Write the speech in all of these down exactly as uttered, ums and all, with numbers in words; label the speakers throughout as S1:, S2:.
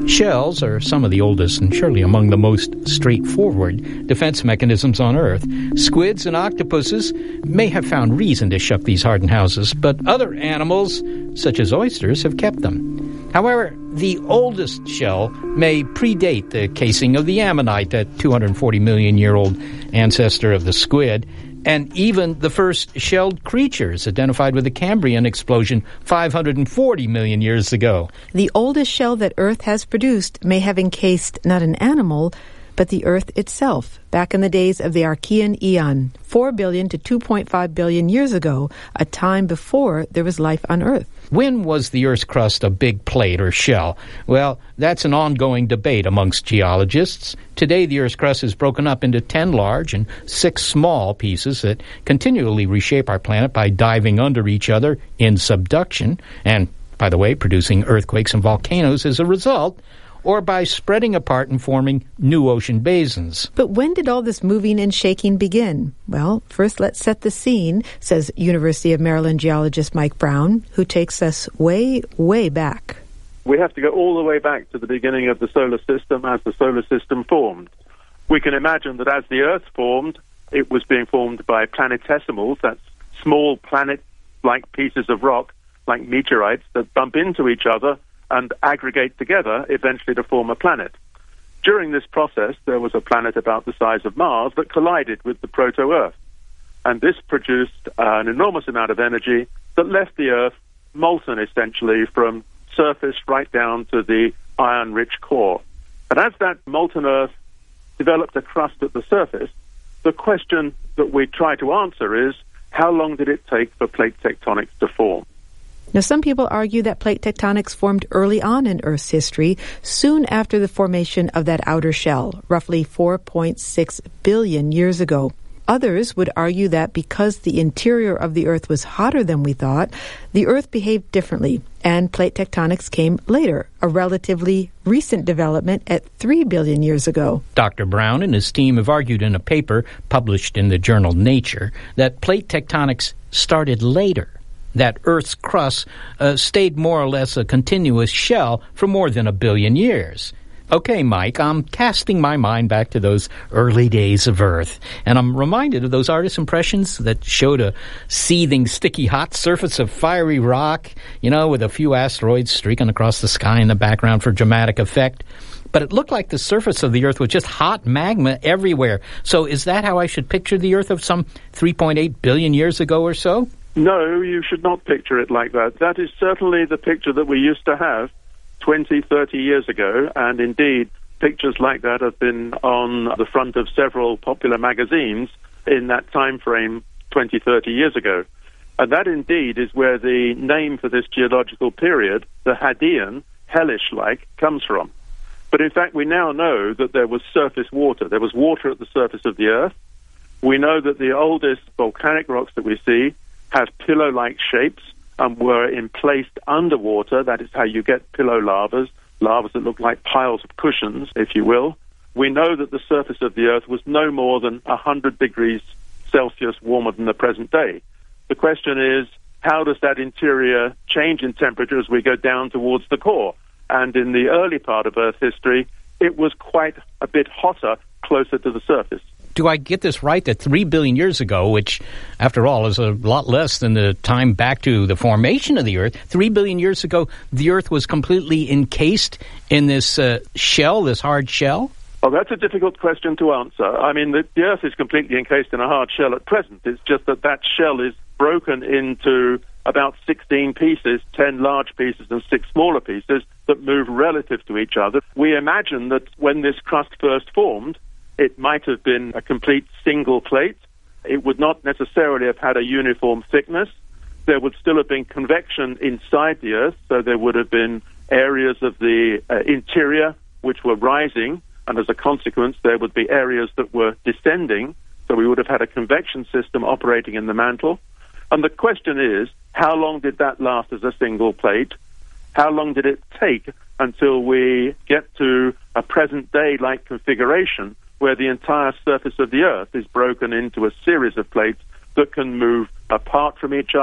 S1: Shells are some of the oldest and surely among the most straightforward defense mechanisms on Earth. Squids and octopuses may have found reason to shut these hardened houses, but other animals, such as oysters, have kept them. However, the oldest shell may predate the casing of the ammonite, that two hundred forty million year old ancestor of the squid, and even the first shelled creatures identified with the Cambrian explosion five hundred forty million years ago.
S2: The oldest shell that Earth has produced may have encased not an animal, but the Earth itself, back in the days of the Archean Eon, four billion to two point five billion years ago, a time before there was life on Earth.
S1: When was the Earth's crust a big plate or shell? Well, that's an ongoing debate amongst geologists. Today, the Earth's crust is broken up into ten large and six small pieces that continually reshape our planet by diving under each other in subduction, and, by the way, producing earthquakes and volcanoes as a result, or by spreading apart and forming new ocean basins.
S2: But when did all this moving and shaking begin? Well, first let's set the scene, says University of Maryland geologist Mike Brown, who takes us way, way back.
S3: We have to go all the way back to the beginning of the solar system as the solar system formed. We can imagine that as the Earth formed, it was being formed by planetesimals, that's small planet-like pieces of rock, like meteorites, that bump into each other and aggregate together, eventually to form a planet. During this process, there was a planet about the size of Mars that collided with the proto-Earth. And this produced uh, an enormous amount of energy that left the Earth molten, essentially, from surface right down to the iron-rich core. And as that molten Earth developed a crust at the surface, the question that we try to answer is, how long did it take for plate tectonics to form?
S2: Now, some people argue that plate tectonics formed early on in Earth's history, soon after the formation of that outer shell, roughly four point six billion years ago. Others would argue that because the interior of the Earth was hotter than we thought, the Earth behaved differently, and plate tectonics came later, a relatively recent development at three billion years ago.
S1: Doctor Brown and his team have argued in a paper published in the journal Nature that plate tectonics started later, that Earth's crust uh, stayed more or less a continuous shell for more than a billion years. Okay, Mike, I'm casting my mind back to those early days of Earth, and I'm reminded of those artist impressions that showed a seething, sticky, hot surface of fiery rock, you know, with a few asteroids streaking across the sky in the background for dramatic effect. But it looked like the surface of the Earth was just hot magma everywhere. So is that how I should picture the Earth of some three point eight billion years ago or so?
S3: No, you should not picture it like that. That is certainly the picture that we used to have twenty, thirty years ago, and indeed pictures like that have been on the front of several popular magazines in that time frame twenty, thirty years ago. And that indeed is where the name for this geological period, the Hadean, hellish-like, comes from. But in fact, we now know that there was surface water. There was water at the surface of the Earth. We know that the oldest volcanic rocks that we see have pillow-like shapes and were emplaced underwater. That is how you get pillow lavas, lavas that look like piles of cushions, if you will. We know that the surface of the Earth was no more than one hundred degrees Celsius warmer than the present day. The question is, how does that interior change in temperature as we go down towards the core? And in the early part of Earth history, it was quite a bit hotter closer to the surface.
S1: Do I get this right that three billion years ago, which, after all, is a lot less than the time back to the formation of the Earth, three billion years ago, the Earth was completely encased in this uh, shell, this hard shell?
S3: Oh, that's a difficult question to answer. I mean, the, the Earth is completely encased in a hard shell at present. It's just that that shell is broken into about sixteen pieces, ten large pieces and six smaller pieces that move relative to each other. We imagine that when this crust first formed, it might have been a complete single plate. It would not necessarily have had a uniform thickness. There would still have been convection inside the Earth, so there would have been areas of the uh, interior which were rising, and as a consequence, there would be areas that were descending, so we would have had a convection system operating in the mantle. And the question is, how long did that last as a single plate? How long did it take until we get to a present-day-like configuration where the entire surface of the Earth is broken into a series of plates that can move apart from each other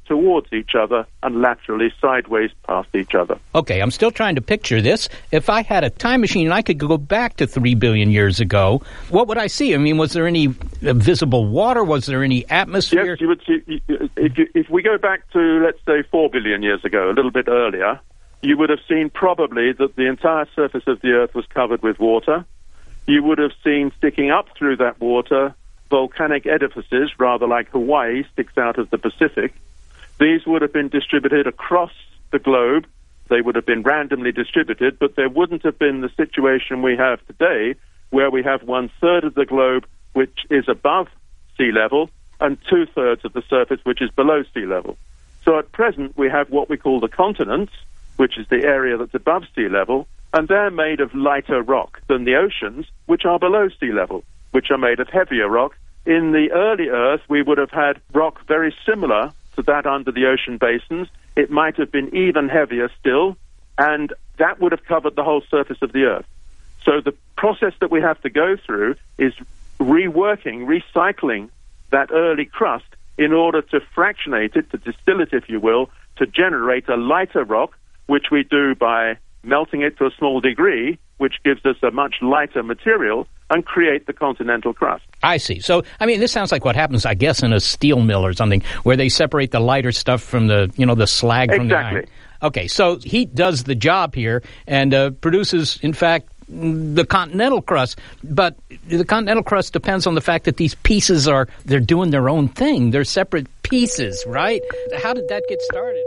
S3: towards each other and laterally sideways past each other.
S1: Okay, I'm still trying to picture this. If I had a time machine and I could go back to three billion years ago, what would I see? I mean, was there any visible water? Was there any atmosphere?
S3: Yes, you would see. If, you, if we go back to, let's say, four billion years ago, a little bit earlier, you would have seen probably that the entire surface of the Earth was covered with water. You would have seen sticking up through that water volcanic edifices, rather like Hawaii sticks out of the Pacific. These would have been distributed across the globe. They would have been randomly distributed, but there wouldn't have been the situation we have today, where we have one-third of the globe which is above sea level and two-thirds of the surface which is below sea level. So at present, we have what we call the continents, which is the area that's above sea level, and they're made of lighter rock than the oceans, which are below sea level, which are made of heavier rock. In the early Earth, we would have had rock very similar to that under the ocean basins. It might have been even heavier still, and that would have covered the whole surface of the Earth. So the process that we have to go through is reworking, recycling that early crust in order to fractionate it, to distill it, if you will, to generate a lighter rock, which we do by melting it to a small degree, which gives us a much lighter material, and create the continental crust.
S1: I see. So, I mean, this sounds like what happens, I guess, in a steel mill or something, where they separate the lighter stuff from the, you know, the slag from
S3: exactly.
S1: the iron. Okay, so heat does the job here and uh, produces, in fact, the continental crust. But the continental crust depends on the fact that these pieces are, they're doing their own thing. They're separate pieces, right? How did that get started?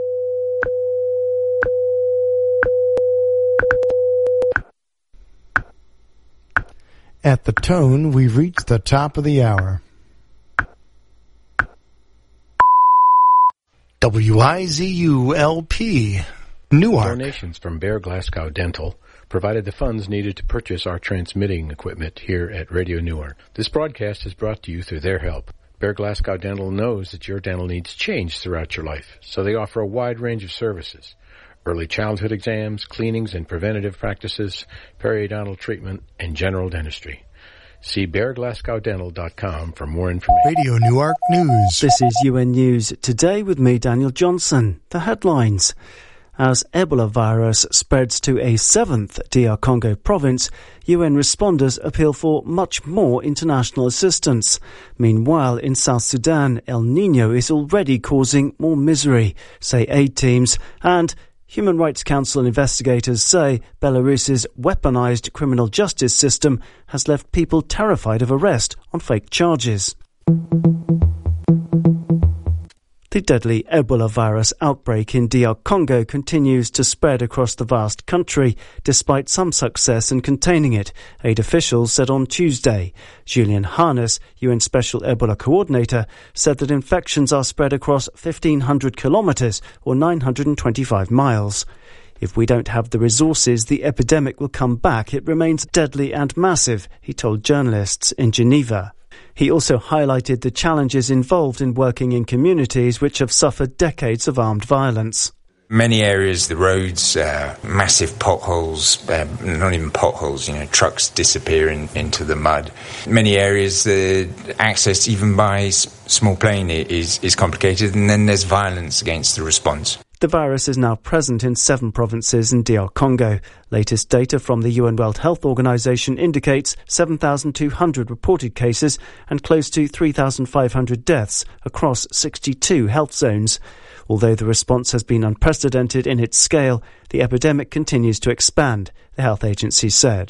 S4: At the tone, we've reached the top of the hour. W I Z U L P, Newark.
S5: Donations from Bear Glasgow Dental provided the funds needed to purchase our transmitting equipment here at Radio Newark. This broadcast is brought to you through their help. Bear Glasgow Dental knows that your dental needs change throughout your life, so they offer a wide range of services. Early childhood exams, cleanings and preventative practices, periodontal treatment, and general dentistry. See bear glasgow dental dot com for more information.
S4: Radio Newark News.
S6: This is U N News Today with me, Daniel Johnson. The headlines. As Ebola virus spreads to a seventh D R Congo province, U N responders appeal for much more international assistance. Meanwhile, in South Sudan, El Niño is already causing more misery, say aid teams, and Human Rights Council investigators say Belarus's weaponized criminal justice system has left people terrified of arrest on fake charges. The deadly Ebola virus outbreak in D R Congo continues to spread across the vast country, despite some success in containing it, aid officials said on Tuesday. Julian Harness, U N Special Ebola Coordinator, said that infections are spread across fifteen hundred kilometres or nine hundred twenty-five miles. If we don't have the resources, the epidemic will come back. It remains deadly and massive, he told journalists in Geneva. He also highlighted the challenges involved in working in communities which have suffered decades of armed violence.
S7: Many areas, the roads, uh, massive potholes, uh, not even potholes, you know, trucks disappearing into the mud. Many areas, the uh, access even by s- small plane is, is complicated, and then there's violence against the response.
S6: The virus is now present in seven provinces in D R Congo. Latest data from the U N World Health Organization indicates seven thousand two hundred reported cases and close to three thousand five hundred deaths across sixty-two health zones. Although the response has been unprecedented in its scale, the epidemic continues to expand, the health agency said.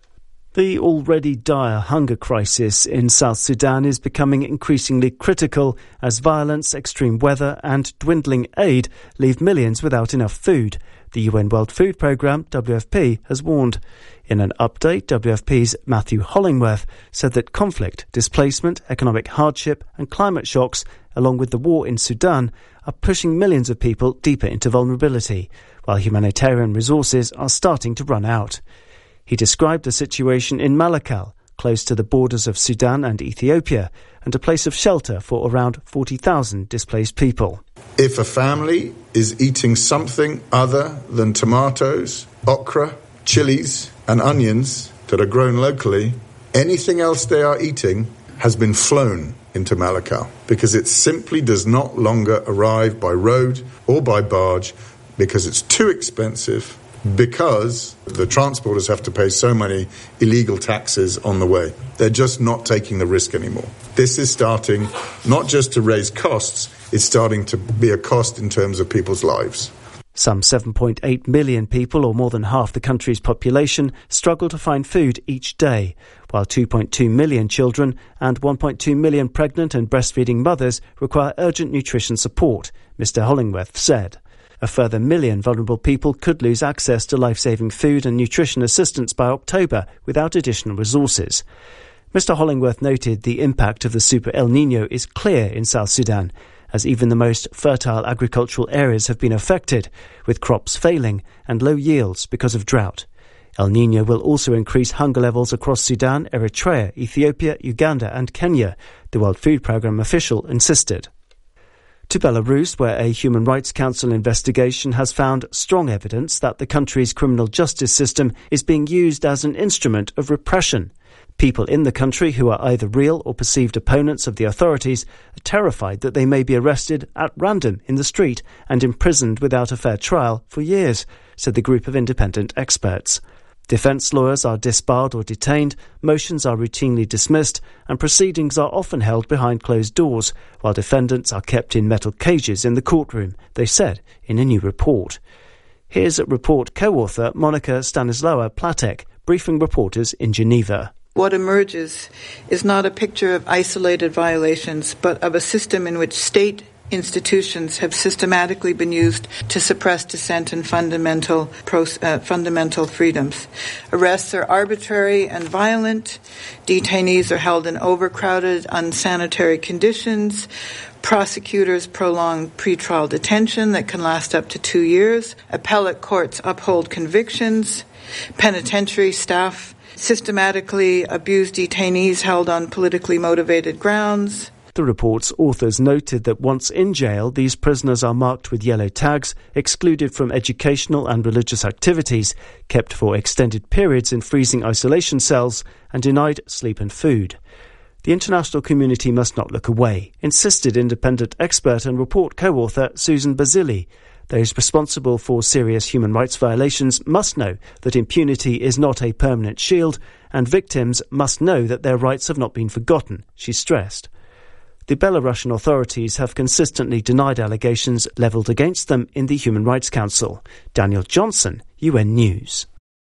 S6: The already dire hunger crisis in South Sudan is becoming increasingly critical as violence, extreme weather and dwindling aid leave millions without enough food. The U N World Food Programme, W F P, has warned. In an update, W F P's Matthew Hollingworth said that conflict, displacement, economic hardship and climate shocks, along with the war in Sudan, are pushing millions of people deeper into vulnerability, while humanitarian resources are starting to run out. He described the situation in Malakal, close to the borders of Sudan and Ethiopia, and a place of shelter for around forty thousand displaced people.
S8: If a family is eating something other than tomatoes, okra, chilies and onions that are grown locally, anything else they are eating has been flown into Malakal because it simply does not longer arrive by road or by barge because it's too expensive, because the transporters have to pay so many illegal taxes on the way. They're just not taking the risk anymore. This is starting not just to raise costs, it's starting to be a cost in terms of people's lives.
S6: Some seven point eight million people, or more than half the country's population, struggle to find food each day, while two point two million children and one point two million pregnant and breastfeeding mothers require urgent nutrition support, Mister Hollingworth said. A further million vulnerable people could lose access to life-saving food and nutrition assistance by October without additional resources. Mister Hollingworth noted the impact of the Super El Niño is clear in South Sudan, as even the most fertile agricultural areas have been affected, with crops failing and low yields because of drought. El Niño will also increase hunger levels across Sudan, Eritrea, Ethiopia, Uganda and Kenya, the World Food Programme official insisted. To Belarus, where a Human Rights Council investigation has found strong evidence that the country's criminal justice system is being used as an instrument of repression. People in the country who are either real or perceived opponents of the authorities are terrified that they may be arrested at random in the street and imprisoned without a fair trial for years, said the group of independent experts. Defence lawyers are disbarred or detained, motions are routinely dismissed, and proceedings are often held behind closed doors, while defendants are kept in metal cages in the courtroom, they said in a new report. Here's report co-author Monika Stanislawa-Platek, briefing reporters in Geneva.
S9: What emerges is not a picture of isolated violations, but of a system in which state institutions have systematically been used to suppress dissent and fundamental uh, fundamental freedoms. Arrests are arbitrary and violent. Detainees are held in overcrowded, unsanitary conditions. Prosecutors prolong pretrial detention that can last up to two years. Appellate courts uphold convictions. Penitentiary staff systematically abuse detainees held on politically motivated grounds.
S6: The report's authors noted that once in jail, these prisoners are marked with yellow tags, excluded from educational and religious activities, kept for extended periods in freezing isolation cells, and denied sleep and food. The international community must not look away, insisted independent expert and report co-author Susan Basili. Those responsible for serious human rights violations must know that impunity is not a permanent shield, and victims must know that their rights have not been forgotten, she stressed. The Belarusian authorities have consistently denied allegations levelled against them in the Human Rights Council. Daniel Johnson, U N News.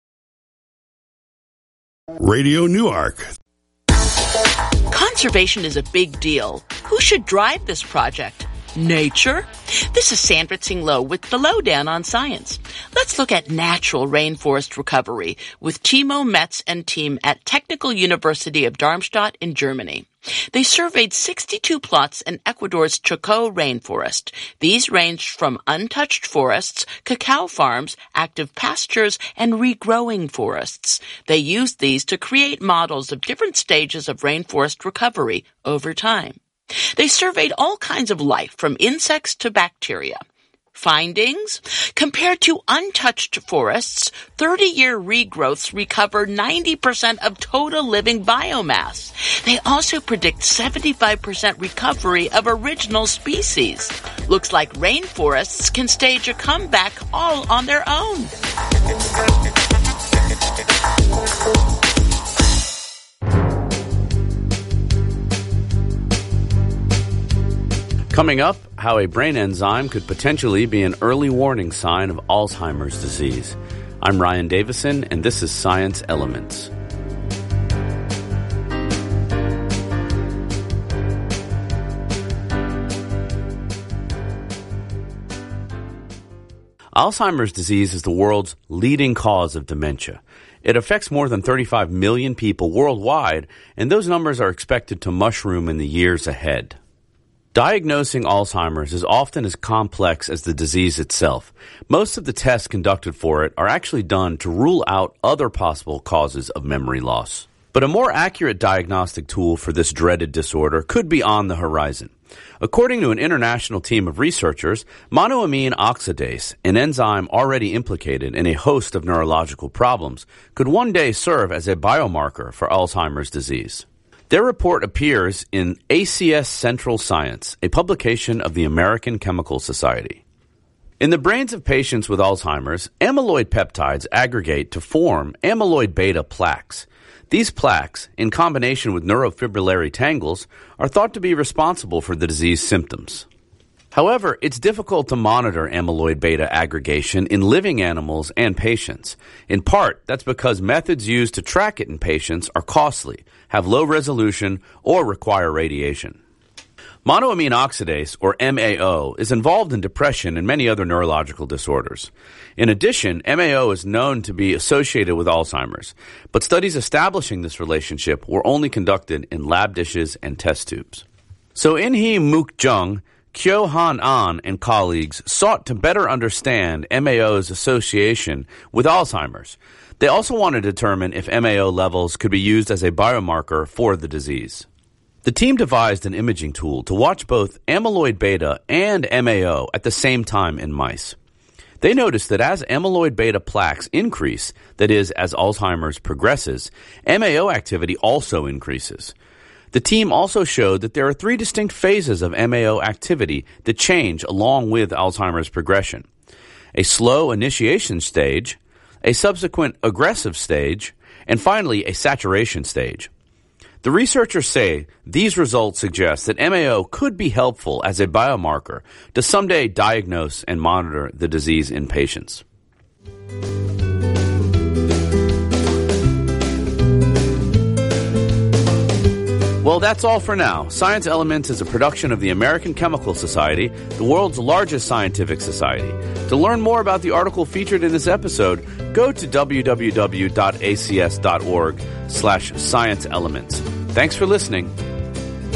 S10: Radio Newark.
S11: Conservation is a big deal. Who should drive this project? Nature? This is Sandra Tsing-Loh with the Lowdown on Science. Let's look at natural rainforest recovery with Timo Metz and team at Technical University of Darmstadt in Germany. They surveyed sixty-two plots in Ecuador's Chocó rainforest. These ranged from untouched forests, cacao farms, active pastures, and regrowing forests. They used these to create models of different stages of rainforest recovery over time. They surveyed all kinds of life, from insects to bacteria. Findings? Compared to untouched forests, thirty-year regrowths recover ninety percent of total living biomass. They also predict seventy-five percent recovery of original species. Looks like rainforests can stage a comeback all on their own.
S12: Coming up, how a brain enzyme could potentially be an early warning sign of Alzheimer's disease. I'm Ryan Davison, and this is Science Elements. Alzheimer's disease is the world's leading cause of dementia. It affects more than thirty-five million people worldwide, and those numbers are expected to mushroom in the years ahead. Diagnosing Alzheimer's is often as complex as the disease itself. Most of the tests conducted for it are actually done to rule out other possible causes of memory loss. But a more accurate diagnostic tool for this dreaded disorder could be on the horizon. According to an international team of researchers, monoamine oxidase, an enzyme already implicated in a host of neurological problems, could one day serve as a biomarker for Alzheimer's disease. Their report appears in A C S Central Science, a publication of the American Chemical Society. In the brains of patients with Alzheimer's, amyloid peptides aggregate to form amyloid beta plaques. These plaques, in combination with neurofibrillary tangles, are thought to be responsible for the disease symptoms. However, it's difficult to monitor amyloid beta aggregation in living animals and patients. In part, that's because methods used to track it in patients are costly, have low resolution, or require radiation. Monoamine oxidase, or M A O, is involved in depression and many other neurological disorders. In addition, M A O is known to be associated with Alzheimer's, but studies establishing this relationship were only conducted in lab dishes and test tubes. So In-hee Mook Jung, Kyo Han An, and colleagues sought to better understand M A O's association with Alzheimer's. They also wanted to determine if M A O levels could be used as a biomarker for the disease. The team devised an imaging tool to watch both amyloid beta and M A O at the same time in mice. They noticed that as amyloid beta plaques increase, that is, as Alzheimer's progresses, M A O activity also increases. The team also showed that there are three distinct phases of M A O activity that change along with Alzheimer's progression: a slow initiation stage, a subsequent aggressive stage, and finally a saturation stage. The researchers say these results suggest that M A O could be helpful as a biomarker to someday diagnose and monitor the disease in patients. Well, that's all for now. Science Elements is a production of the American Chemical Society, the world's largest scientific society. To learn more about the article featured in this episode, go to w w w dot a c s dot org slash science elements. Thanks for listening.